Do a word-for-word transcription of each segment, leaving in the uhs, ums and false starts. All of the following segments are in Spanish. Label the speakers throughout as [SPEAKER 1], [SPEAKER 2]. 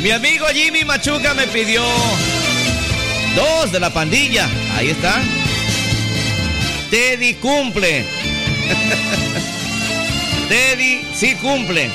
[SPEAKER 1] Mi amigo Jimmy Machuca me pidió dos de la pandilla. Ahí está. Teddy cumple. Teddy sí cumple.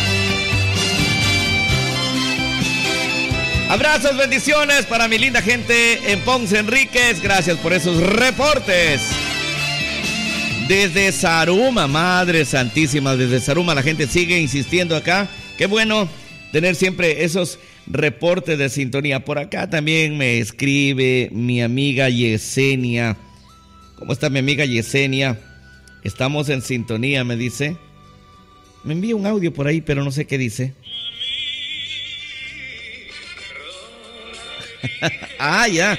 [SPEAKER 1] Abrazos, bendiciones para mi linda gente en Ponce Enríquez. Gracias por esos reportes. Desde Zaruma, Madre Santísima, desde Zaruma la gente sigue insistiendo acá. Qué bueno tener siempre esos reportes de sintonía. Por acá también me escribe mi amiga Yesenia. ¿Cómo está mi amiga Yesenia? Estamos en sintonía, me dice. Me envía un audio por ahí, pero no sé qué dice. ah, ya.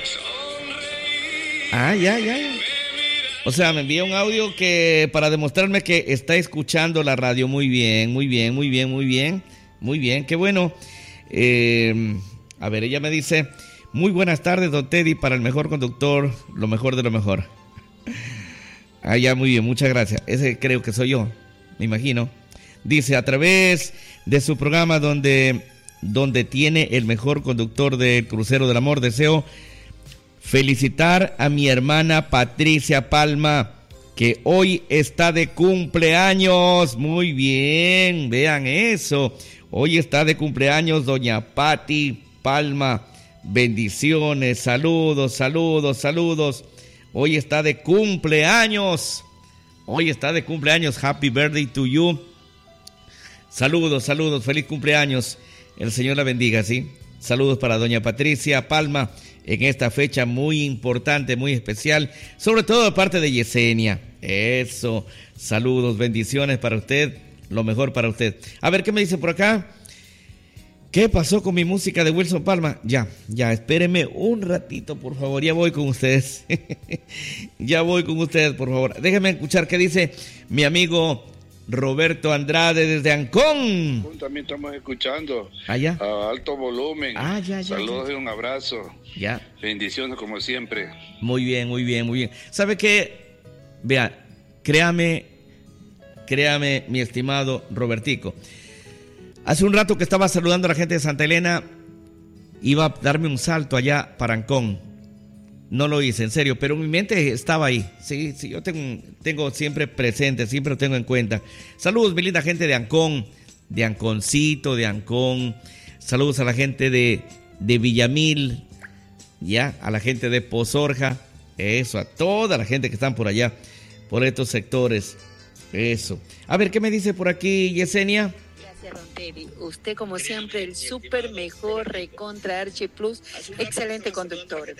[SPEAKER 1] Ah, ya, ya, ya. O sea, me envía un audio que para demostrarme que está escuchando la radio. Muy bien, muy bien, muy bien, muy bien. Muy bien, qué bueno. Eh, a ver, ella me dice: muy buenas tardes, don Teddy, para el mejor conductor, lo mejor de lo mejor. Ah, ya, muy bien, muchas gracias. Ese creo que soy yo, me imagino. Dice: a través de su programa donde... donde tiene el mejor conductor del Crucero del Amor, deseo felicitar a mi hermana Patricia Palma, que hoy está de cumpleaños. Muy bien, vean eso. Hoy está de cumpleaños doña Pati Palma. Bendiciones, saludos, saludos, saludos. Hoy está de cumpleaños. Hoy está de cumpleaños. Happy birthday to you. Saludos, saludos, feliz cumpleaños. El Señor la bendiga, ¿sí? Saludos para doña Patricia Palma en esta fecha muy importante, muy especial, sobre todo de parte de Yesenia. Eso, saludos, bendiciones para usted, lo mejor para usted. A ver, ¿qué me dice por acá? ¿Qué pasó con mi música de Wilson Palma? Ya, ya, espérenme un ratito, por favor, ya voy con ustedes. Ya voy con ustedes, por favor. Déjenme escuchar qué dice mi amigo Roberto Andrade desde Ancón.
[SPEAKER 2] También estamos escuchando
[SPEAKER 1] ah, ya.
[SPEAKER 2] a alto volumen.
[SPEAKER 1] Ah, ya, ya,
[SPEAKER 2] Saludos
[SPEAKER 1] ya.
[SPEAKER 2] y un abrazo.
[SPEAKER 1] Ya.
[SPEAKER 2] Bendiciones como siempre.
[SPEAKER 1] Muy bien, muy bien, muy bien. ¿Sabe qué? Vea, créame, créame, mi estimado Robertico. Hace un rato que estaba saludando a la gente de Santa Elena, iba a darme un salto allá para Ancón. No lo hice, en serio, pero mi mente estaba ahí. Sí, sí, yo tengo, tengo siempre presente, siempre lo tengo en cuenta. Saludos, mi linda gente de Ancón, de Anconcito, de Ancón. Saludos a la gente de, de Villamil, ya, a la gente de Pozorja. Eso, a toda la gente que están por allá, por estos sectores. Eso. A ver, ¿qué me dice por aquí, Yesenia?
[SPEAKER 3] Gracias, don Teddy. Usted, como siempre, el súper mejor recontra Archi Plus. Excelente conductor.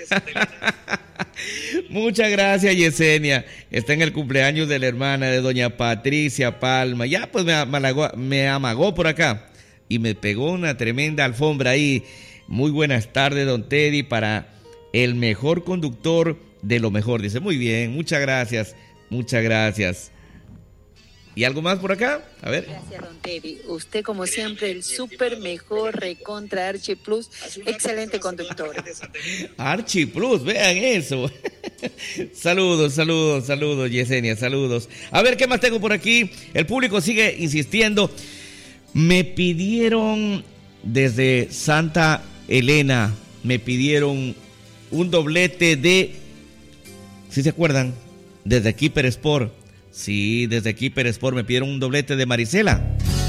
[SPEAKER 1] Muchas gracias, Yesenia. Está en el cumpleaños de la hermana de doña Patricia Palma. Ya, pues me amagó, me amagó por acá y me pegó una tremenda alfombra ahí. Muy buenas tardes, don Teddy, para el mejor conductor de lo mejor. Dice, muy bien, muchas gracias, muchas gracias. ¿Y algo más por acá? A ver.
[SPEAKER 3] Gracias, don Teddy. Usted, como siempre, el súper mejor recontra Archi Plus. Excelente conductor.
[SPEAKER 1] Archi Plus, vean eso. Saludos, saludos, saludos, Yesenia, saludos. A ver, ¿qué más tengo por aquí? El público sigue insistiendo. Me pidieron desde Santa Elena, me pidieron un doblete de, ¿sí se acuerdan? Desde Keeper Sport. Sí, desde Keeper Sport me pidieron un doblete de Marisela.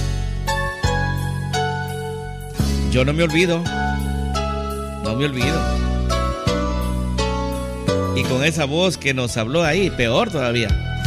[SPEAKER 1] Yo no me olvido. No me olvido. Y con esa voz que nos habló ahí, peor todavía.